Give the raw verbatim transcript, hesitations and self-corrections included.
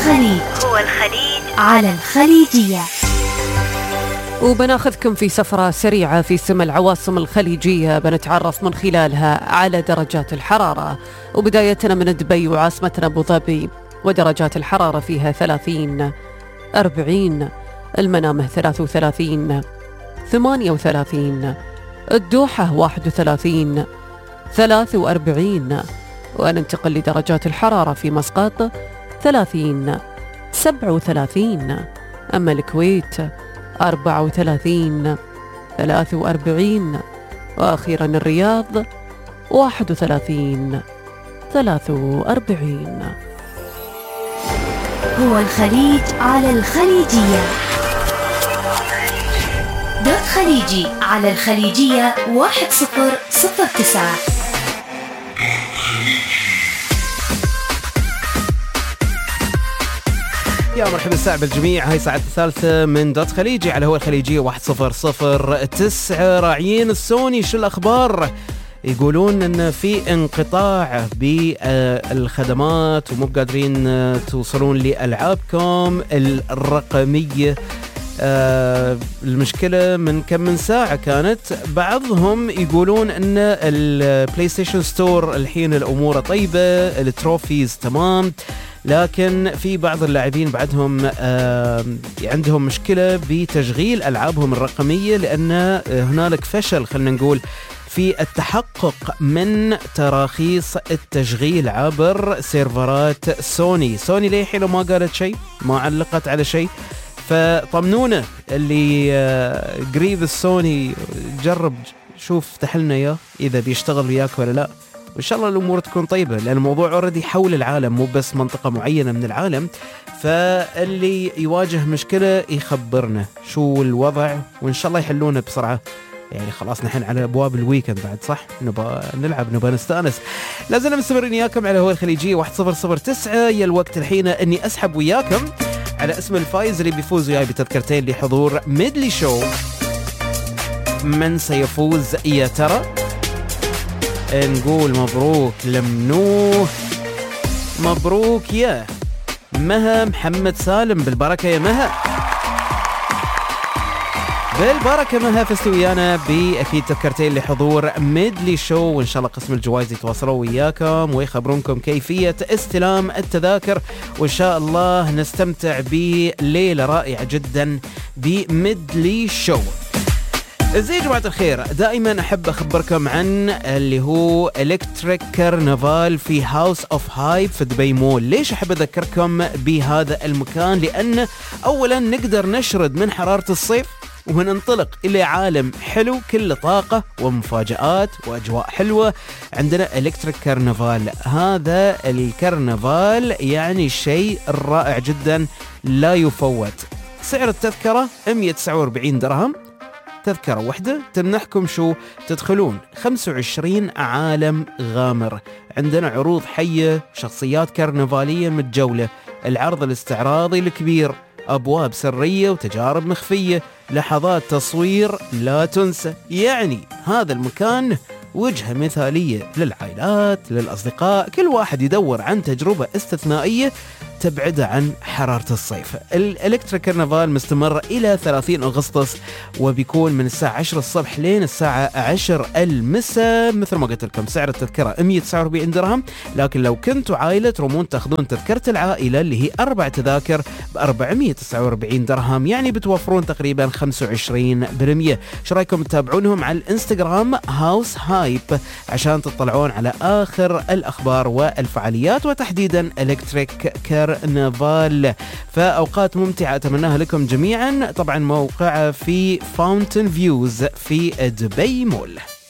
الخليج هو الخليج على الخليجية. وبناخذكم في سفرة سريعة في سما العواصم الخليجية، بنتعرف من خلالها على درجات الحرارة، وبدايتنا من دبي وعاصمتنا أبو ظبي، ودرجات الحرارة فيها ثلاثين أربعين، المنامة ثلاثة وثلاثين ثمانية وثلاثين، الدوحة واحد وثلاثين ثلاثة وأربعين، وننتقل لدرجات الحرارة في مسقط ثلاثين سبعة وثلاثين، أما الكويت أربعة وثلاثين ثلاثة وأربعين، وأخيرا الرياض واحد وثلاثين ثلاثة وأربعين. هو الخليج على الخليجية. دوت خليجي على الخليجية واحد صفر صفر تسعة. يا مرحبا الساعة بالجميع، هاي ساعة الثالثة من دوت خليجي على هو الخليجية واحد صفر صفر تسعة. راعيين السوني شو الأخبار؟ يقولون أن في انقطاع بالخدمات ومو قادرين توصلون لألعابكم الرقمية. آه المشكلة من كم من ساعة كانت. بعضهم يقولون أن البلاي ستيشن ستور الحين الأمور طيبة، التروفيز تمام، لكن في بعض اللاعبين بعدهم آه عندهم مشكلة بتشغيل ألعابهم الرقمية، لأن هنالك فشل خلنا نقول في التحقق من تراخيص التشغيل عبر سيرفرات سوني. سوني ليه حين ما قالت شيء، ما علقت على شيء، فطمنونا اللي قريب السوني جرب شوف تحلنا اياه اذا بيشتغل وياك ولا لا، وان شاء الله الامور تكون طيبه، لان الموضوع اوريدي حول العالم مو بس منطقه معينه من العالم. فاللي يواجه مشكله يخبرنا شو الوضع، وان شاء الله يحلونه بسرعه. يعني خلاص نحن على ابواب الويكند بعد، صح؟ نبغى نلعب، نبغى نستانس. لازلنا مستمرين وياكم على هو الخليجيه واحد صفر صفر تسعة. يا الوقت الحين اني اسحب وياكم على اسم الفايز اللي بيفوز وياي بتذكرتين لحضور ميدلي شو. من سيفوز يا ترى؟ نقول مبروك لمنوه، مبروك يا مها محمد سالم. بالبركة يا مها، بالبركة مها، فزت ويانا بأكيد تذكرتين لحضور ميدلي شو، وإن شاء الله قسم الجوائز يتواصلوا وياكم ويخبرونكم كيفية استلام التذاكر، وإن شاء الله نستمتع بليلة رائعة جدا بميدلي شو. زي يا جماعة الخير، دائما أحب أخبركم عن اللي هو إلكتريك كرنفال في هاوس أوف هايب في دبي مول. ليش أحب أذكركم بهذا المكان؟ لأن أولا نقدر نشرد من حرارة الصيف وننطلق إلى عالم حلو كله طاقة ومفاجآت وأجواء حلوة. عندنا إلكتريك كرنفال، هذا الكرنفال يعني شيء رائع جدا لا يفوت. سعر التذكرة مئة وتسعة وأربعين درهم، تذكرة واحدة تمنحكم شو؟ تدخلون خمسة وعشرين عالم غامر. عندنا عروض حية، شخصيات كرنفالية متجولة، العرض الاستعراضي الكبير، أبواب سرية وتجارب مخفية، لحظات تصوير لا تنسى. يعني هذا المكان وجهة مثالية للعائلات، للأصدقاء، كل واحد يدور عن تجربة استثنائية تبعد عن حرارة الصيف. الإلكتريك كرنفال مستمر إلى ثلاثين أغسطس، وبيكون من الساعة عشرة الصبح لين الساعة عشرة المساء. مثل ما قلت لكم سعر التذكرة مئة وتسعة وأربعين درهم، لكن لو كنتوا عائلة ترومون تاخذون تذكرة العائلة اللي هي أربع تذاكر ب أربعمئة وتسعة وأربعين درهم، يعني بتوفرون تقريبا خمسة وعشرين بالمئة. شو رايكم تتابعونهم على الانستغرام هاوس هايب عشان تطلعون على آخر الأخبار والفعاليات، وتحديدا إلكتريك كرنفال. فأوقات ممتعة أتمناها لكم جميعا. طبعا موقعه في فاونتن فيوز في دبي مول.